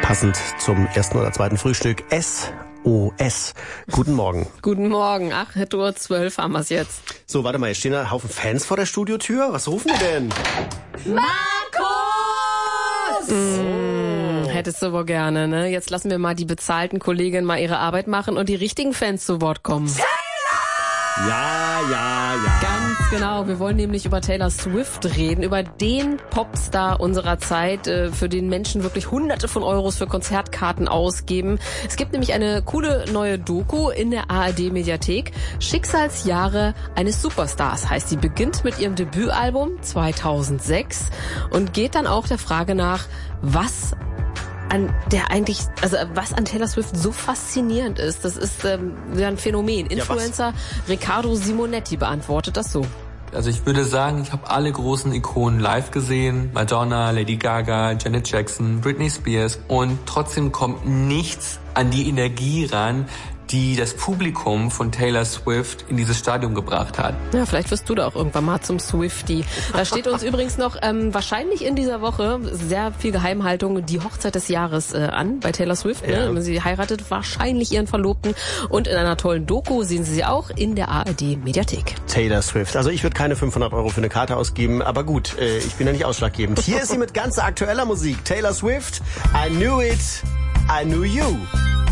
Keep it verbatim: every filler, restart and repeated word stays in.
Passend zum ersten oder zweiten Frühstück S O S. Guten Morgen. Guten Morgen. acht Uhr zwölf haben wir es jetzt. So, warte mal, jetzt stehen da ein Haufen Fans vor der Studiotür. Was rufen die denn? Markus! Mmh, hättest du wohl gerne, ne? Jetzt lassen wir mal die bezahlten Kolleginnen mal ihre Arbeit machen und die richtigen Fans zu Wort kommen. Ja, ja, ja. Ganz genau. Wir wollen nämlich über Taylor Swift reden, über den Popstar unserer Zeit, für den Menschen wirklich Hunderte von Euros für Konzertkarten ausgeben. Es gibt nämlich eine coole neue Doku in der A R D-Mediathek. Schicksalsjahre eines Superstars heißt. Sie beginnt mit ihrem Debütalbum zweitausendsechs und geht dann auch der Frage nach, was an der eigentlich, also was an Taylor Swift so faszinierend ist. Das ist ähm, ein Phänomen. Influencer ja, Riccardo Simonetti beantwortet das so. Also ich würde sagen, ich habe alle großen Ikonen live gesehen. Madonna, Lady Gaga, Janet Jackson, Britney Spears. Und trotzdem kommt nichts an die Energie ran, die das Publikum von Taylor Swift in dieses Stadium gebracht hat. Ja, vielleicht wirst du da auch irgendwann mal zum Swiftie. Da steht uns übrigens noch ähm, wahrscheinlich in dieser Woche sehr viel Geheimhaltung die Hochzeit des Jahres äh, an bei Taylor Swift. Ja. Ne? Sie heiratet wahrscheinlich ihren Verlobten und in einer tollen Doku sehen Sie sie auch in der A R D-Mediathek. Taylor Swift. Also ich würde keine fünfhundert Euro für eine Karte ausgeben, aber gut, äh, ich bin ja nicht ausschlaggebend. Hier ist sie mit ganz aktueller Musik. Taylor Swift, I Knew It, I Knew You.